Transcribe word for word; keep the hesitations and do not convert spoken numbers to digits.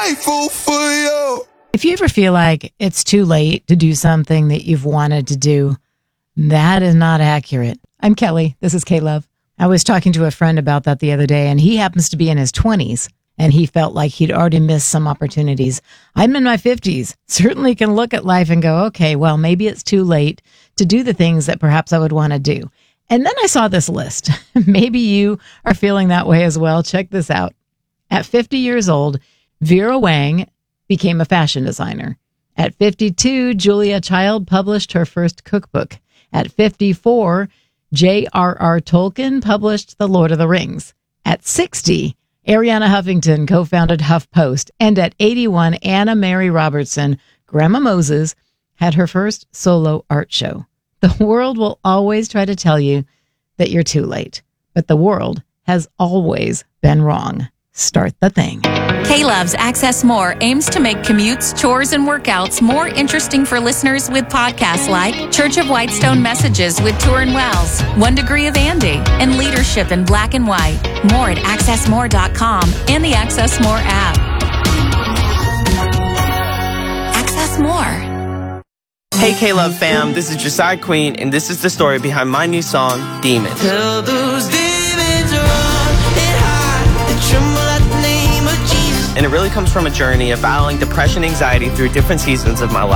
grateful for you. If you ever feel like it's too late to do something that you've wanted to do, that is not accurate. I'm Kelly. This is K-Love. I was talking to a friend about that the other day, and he happens to be in his twenties, and he felt like he'd already missed some opportunities. I'm in my fifties. Certainly can look at life and go, okay, well, maybe it's too late to do the things that perhaps I would want to do. And then I saw this list. Maybe you are feeling that way as well. Check this out. At fifty years old, Vera Wang became a fashion designer. At fifty-two, Julia Child published her first cookbook. At fifty-four, J R R Tolkien published The Lord of the Rings. At sixty, Arianna Huffington co-founded HuffPost. And at eighty-one, Anna Mary Robertson, Grandma Moses, had her first solo art show. The world will always try to tell you that you're too late, but the world has always been wrong. Start the thing. K-Love's Access More aims to make commutes, chores, and workouts more interesting for listeners with podcasts like Church of Whitestone Messages with Turin Wells, One Degree of Andy, and Leadership in Black and White. More at access more dot com and the Access More app. Access More. Hey K-Love fam, this is Josiah Queen, and this is the story behind my new song, Demons. Tell those demons run and hide and tremble at the name of Jesus. And it really comes from a journey of battling depression and anxiety through different seasons of my life.